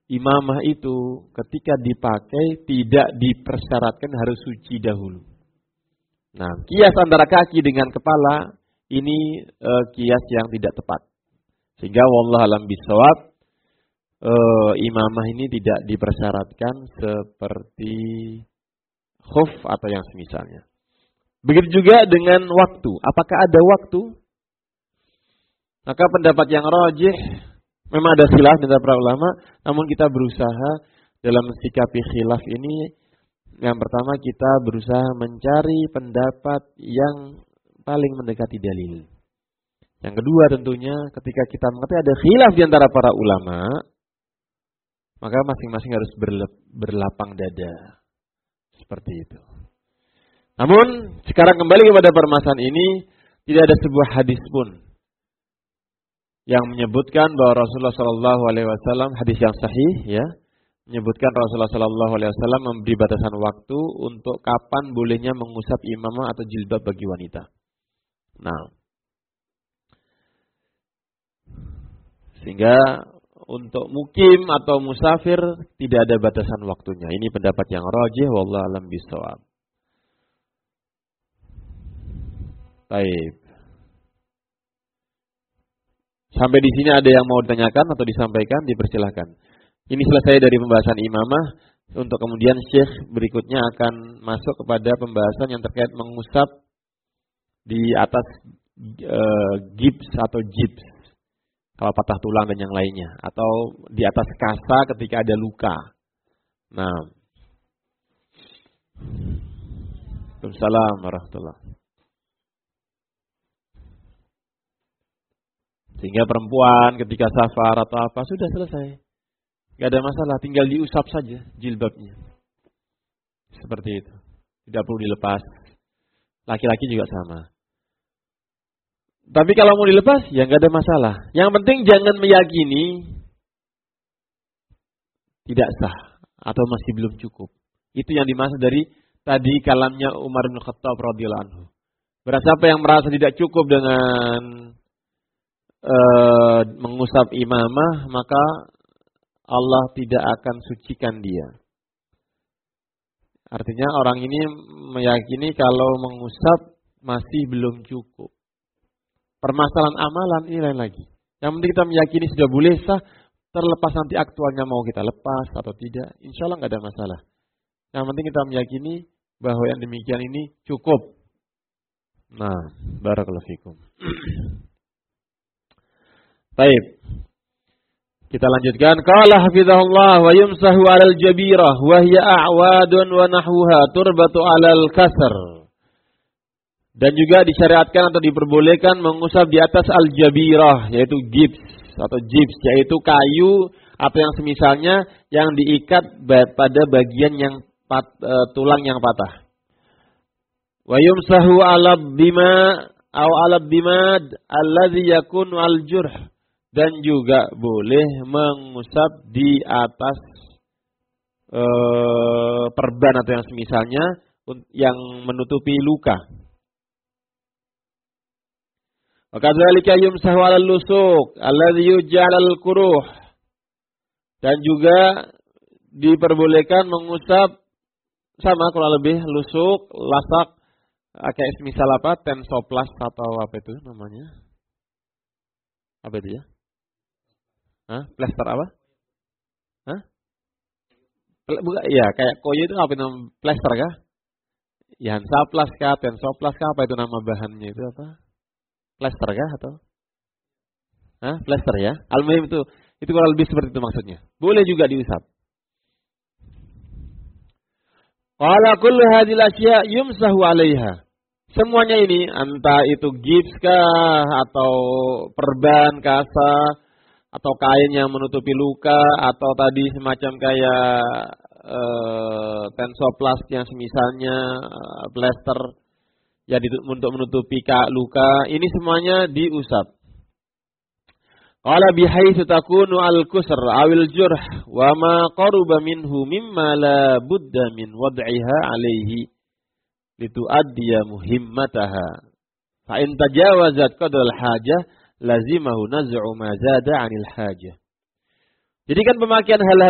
imamah itu ketika dipakai tidak dipersyaratkan harus suci dahulu. Nah, kias antara kaki dengan kepala ini kias yang tidak tepat. Sehingga wallahu alam bisawab, imamah ini tidak dipersyaratkan seperti khuf atau yang semisalnya. Begitu juga dengan waktu. Apakah ada waktu? Maka pendapat yang rajih, memang ada khilaf di antara para ulama, namun kita berusaha dalam sikapi khilaf ini, yang pertama kita berusaha mencari pendapat yang paling mendekati dalil. Yang kedua tentunya ketika kita mengetahui ada khilaf di antara para ulama, maka masing-masing harus berlapang dada. Seperti itu. Namun sekarang kembali kepada permasalahan ini, tidak ada sebuah hadis pun yang menyebutkan bahwa Rasulullah SAW, hadis yang sahih ya, menyebutkan Rasulullah SAW memberi batasan waktu untuk kapan bolehnya mengusap imamah atau jilbab bagi wanita. Nah, sehingga untuk mukim atau musafir tidak ada batasan waktunya. Ini pendapat yang rajih, wallahu alam bisawab. Baik. Sampai di sini ada yang mau ditanyakan atau disampaikan, dipersilahkan. Ini selesai dari pembahasan imamah. Untuk kemudian Syekh berikutnya akan masuk kepada pembahasan yang terkait mengusap di atas gips atau jips, kalau patah tulang dan yang lainnya, atau di atas kasa ketika ada luka. Nah, Waalaikumsalam warahmatullahi. Sehingga perempuan ketika safar atau apa sudah selesai, gak ada masalah, tinggal diusap saja jilbabnya. Seperti itu, tidak perlu dilepas. Laki-laki juga sama. Tapi kalau mau dilepas, ya nggak ada masalah. Yang penting jangan meyakini tidak sah atau masih belum cukup. Itu yang dimaksud dari tadi kalamnya Umar bin Khattab radhiyallahu anhu. Berarti siapa yang merasa tidak cukup dengan mengusap imamah, maka Allah tidak akan sucikan dia. Artinya orang ini meyakini kalau mengusap masih belum cukup. Permasalahan amalan ini lain lagi. Yang penting kita meyakini sudah boleh sah, terlepas nanti aktualnya mau kita lepas atau tidak, insya Allah nggak ada masalah. Yang penting kita meyakini bahwa yang demikian ini cukup. Nah, barakallahu fikum. Baik. Kita lanjutkan. Qala hafizahullah wa yumsahu 'alal jabirah wa hiya a'wadun wa nahwuha turbatu 'alal kasr. Dan juga disyariatkan atau diperbolehkan mengusap di atas al-jabirah, yaitu gips atau jips, yaitu kayu atau yang semisalnya yang diikat pada bagian yang tulang yang patah. Wa yumsahu 'alal bima au 'alal bimad alladhi yakunu al-jurh. Dan juga boleh mengusap di atas perban atau yang semisalnya yang menutupi luka. Wa kadzalika yumsahu 'alal lusuq alladhi yuj'al al-quruh. Dan juga diperbolehkan mengusap sama kurang lebih lusuk, lasak, kayak semisal apa, tensoplast atau apa itu namanya? Apa itu ya? Plester apa? Bukan, ya kayak koyo itu apa namanya? Plester kah? Ya Hansaplast kah? Tensoplast kah? Apa itu nama bahannya itu apa? Plester kah atau? Plester ya. Al-muhim itu kurang lebih seperti itu maksudnya. Boleh juga diusap. Qala kullu hadhil asya' yumsahu 'alaiha. Semuanya ini entah itu gips kah atau perban, kasa atau kain yang menutupi luka atau tadi semacam kayak tensoplast yang semisalnya plester ya untuk menutupi luka, ini semuanya diusap. Qala bihaitsu takunu al-kusr awil jurh wa ma qaruba minhu mimma la budda min wad'iha alaihi lituaddiya muhimmataha fa in tajawazat qadral hajah lazimahu naz'u ma zada 'anil hajah. Jadi kan pemakaian hal-hal